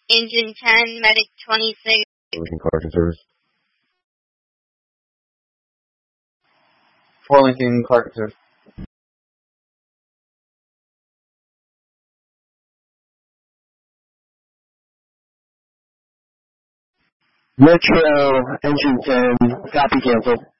Engine 10, Medic 26. Lincoln Clarkson Service. For Lincoln Clarkson Service. Metro, Engine 10, copy canceled.